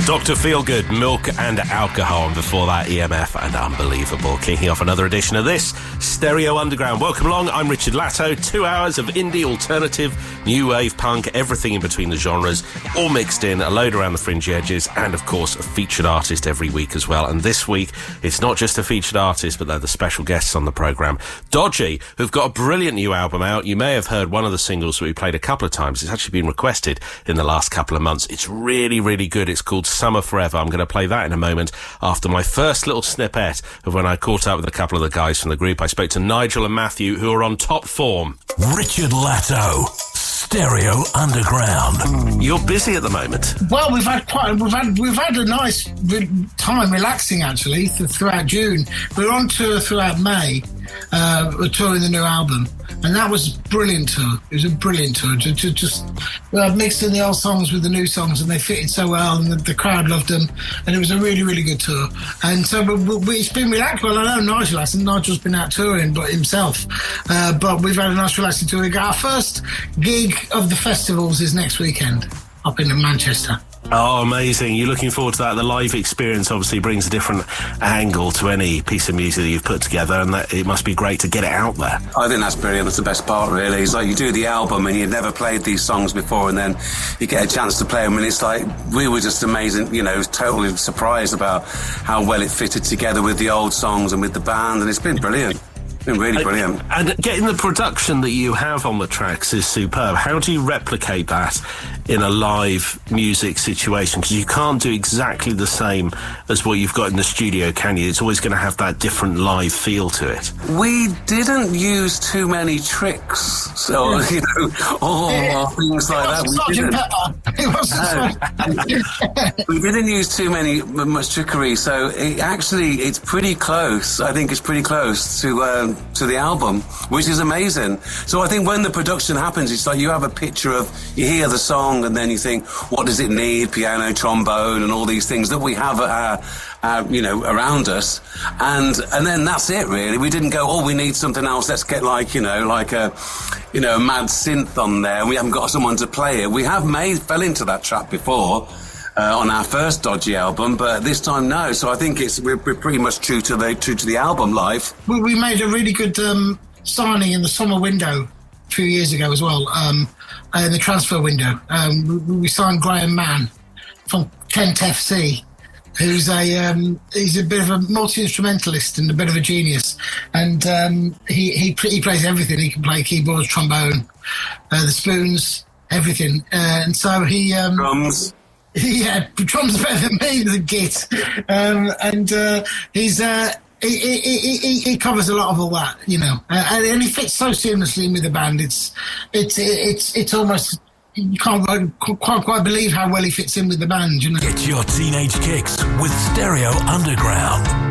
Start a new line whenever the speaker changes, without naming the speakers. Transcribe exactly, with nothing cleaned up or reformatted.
Doctor Feelgood, Milk and Alcohol, and before that E M F and Unbelievable, kicking off another edition of this Stereo Underground. Welcome along, I'm Richard Latto. Two hours of indie, alternative, new wave, punk, everything in between the genres, all mixed in, a load around the fringe edges, and of course a featured artist every week as well. And this week it's not just a featured artist, but they're the special guests on the programme. Dodgy, who've got a brilliant new album out. You may have heard one of the singles that we played a couple of times. It's actually been requested in the last couple of months. It's really, really good. It's called Summer Forever. I'm going to play that in a moment after my first little snippet of when I caught up with a couple of the guys from the group. I spoke to Nigel and Matthew, who are on top form.
Richard Latto, Stereo Underground.
You're busy at the moment.
Well, we've had quite we've had we've had a nice time relaxing actually th- throughout June. We're on tour throughout May. Uh, we're touring the new album, and that was a brilliant tour. It was a brilliant tour. To, to just uh, mixing the old songs with the new songs, and they fitted so well, and the, the crowd loved them, and it was a really, really good tour. And so we, we, it's been relaxed. Well, I know Nigel hasn't. Nigel's been out touring, but himself. Uh, but we've had a nice relaxing tour. We got our first gig of the festivals is next weekend up in Manchester.
Oh, amazing. You're looking forward to that. The live experience obviously brings a different angle to any piece of music that you've put together, and that it must be great to get it out there.
I think that's brilliant. That's the best part, really. It's like you do the album and you've never played these songs before, and then you get a chance to play them, and it's like we were just amazing, you know, totally surprised about how well it fitted together with the old songs and with the band, and it's been brilliant. It's been really brilliant.
And getting the production that you have on the tracks is superb. How do you replicate that in a live music situation? Because you can't do exactly the same as what you've got in the studio, can you? It's always going to have that different live feel to it.
We didn't use too many tricks, so, you know, all yeah. things like that. We didn't, we didn't use too many, much trickery, so it actually, it's pretty close. I think it's pretty close to... Um, to the album, which is amazing. So I think when the production happens, it's like you have a picture of, you hear the song and then you think, what does it need? Piano, trombone, and all these things that we have at our, our, you know, around us. And and then that's it, really. We didn't go, oh, we need something else. Let's get like, you know, like a, you know, a mad synth on there. And we haven't got someone to play it. We have made, fell into that trap before. Uh, on our first Dodgy album, but this time no. So I think it's we're, we're pretty much true to the true to the album live.
We, we made a really good um, signing in the summer window a few years ago as well, um, in the transfer window. Um, we, we signed Graham Mann from Kent F C, who's a um, he's a bit of a multi-instrumentalist and a bit of a genius, and um, he, he he plays everything. He can play keyboards, trombone, uh, the spoons, everything, uh, and so he um,
drums.
Yeah, drums better than me, the git, um, and uh, he's uh, he, he, he, he covers a lot of all that, you know, uh, and, and he fits so seamlessly in with the band. It's it's it's it's almost you can't quite quite believe how well he fits in with the band, you know.
Get your teenage kicks with Stereo Underground.